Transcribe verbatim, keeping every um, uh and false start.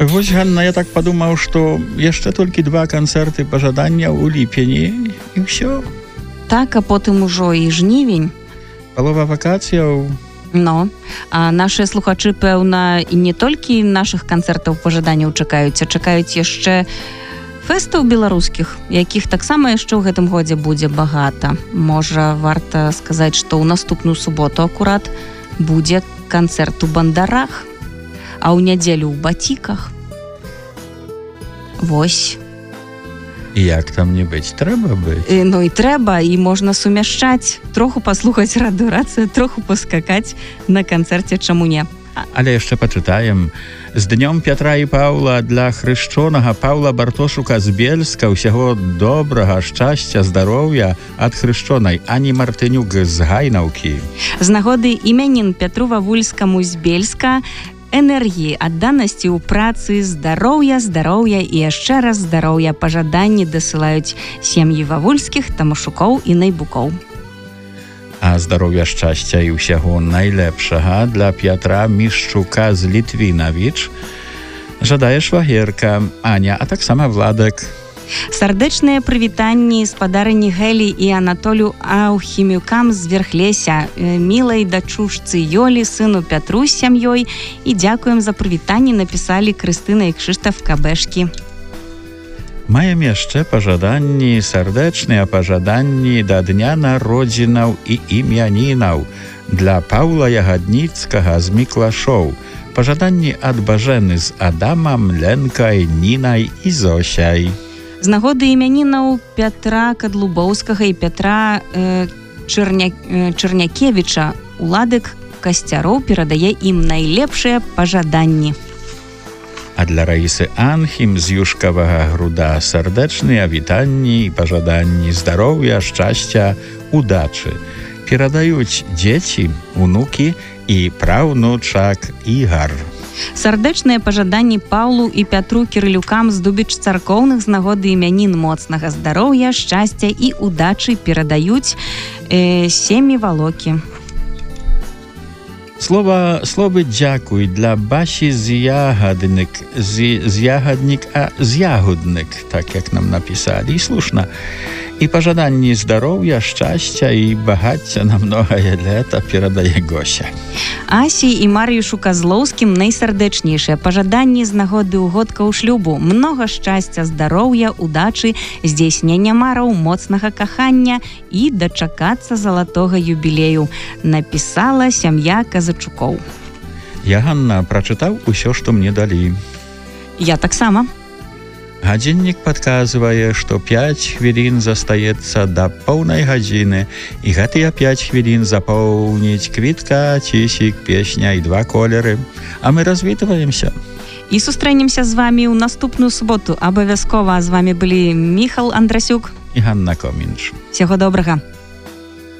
Вось, Ганна, я так падумаў, што яшчэ толькі два канцэрты пажадання ў ліпені, і ўсё. Так, а потым ужо і жнівень. Палова вакацыяў. Ну, а нашыя слухачы, пэўна, і не толькі нашых канцэртаў пажаданняў чакаюць, а чакаюць яшчэ фэстаў беларускіх, якіх таксама яшчэ ў гэтым годзе будзе багата. Можа, варта сказаць, што ў наступную суботу акурат будзе канцэрт у Бандарах, а ў нядзелю ў Батіках. Вось. І як там не быць? Трэба быць? І, ну і трэба, і можна сумяшчаць. Троху паслухаць радыёрацыю, троху паскакаць на канцэрце, чаму не. Але яшчэ пачытаем. З днём Пятра і Паўла для хрышчонага Паўла Бартошука з Бельска. Усяго добрага, шчасця, здароўя ад хрышчонай Ані Мартынюк з Гайнаўкі. З нагоды імянін Пятру Вавульскаму з Бельска энергіі, адданасці ў працы, здароўя, здароўя і яшчэ раз здароўя. Пажаданні дасылаюць сем'і Вавульскіх, Тамашукоў і Найбукоў. А здароўя, шчасця і ўсяго найлепшага для Пятра Мішчука з Літвінавіч жадае швагерка Аня, а таксама Владак. Сардэчныя прывітанні спадарыні Гелі і Анатолю Аўхімюкам з Верхлеся, мілай дачушцы Ёлі, сыну Пятру з сям'ёй, і дзякуем за прывітанні, напісалі Крыстына і Кшыштаф Кабэшкі. Маем яшчэ пажаданні, сардэчныя пажаданні да дня народзінаў і імянінаў для Паўла Ягадніцкага з Міклашоў. Пажаданні ад Бажэны з Адамам, Ленкай, Нінай і Зосяй. З нагоды імянінаў Пятра Кадлубоўскага і Пятра э, Чырня, э, Чырнякевіча Уладык Касцяроў перадае ім найлепшыя пажаданні. А для Раісы Анхім з Юшкавага Груда сардэчныя вітанні і пажаданні здароўя, шчасця, удачы. Перадаюць дзеці, унукі і праўнучак Ігар. Сардэчныя пажаданні Паўлу і Пятру Кірылюкам з Дубіч царкоўных з нагоды імянін моцнага здароўя, шчасця і удачы перадаюць э, сем'і Валокі. Слова, словы дзякуй для Басі з Ягадник, з, з Ягадник, а з Ягодник, так як нам написали, і слушна. І пажаданні здароўя, шчасця і багацця на многае лета перадае Гося. Асі і Мар'юшу Казлоўскім найсардэчнейшыя пажаданні з нагоды ўгодкаў шлюбу. Многа шчасця, здароўя, удачы, здзейснення мараў, моцнага кахання і дачакацца залатога юбілею. Напісала сям'я Казачукоў. Я, Ганна, прачытаў усё, што мне далі. Я таксама. Гадзіннік падказвае, што пяць хвілін застаецца да поўнай гадзіны, і гэтыя пяць хвілін запоўніць квітка, цісік, песня і два колеры. А мы развітваемся. І сустрэнемся з вамі ў наступную суботу. Абавязкова з вамі былі Міхал Андрасюк і Ганна Комінч. Всяго добрага.